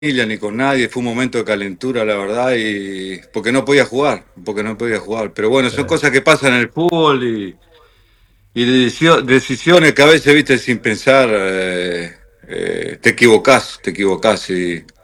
familia ni con nadie, fue un momento de calentura, la verdad, y porque no podía jugar. Pero bueno, Sí. son cosas que pasan en el fútbol y decisiones que a veces, viste, sin pensar, te equivocás y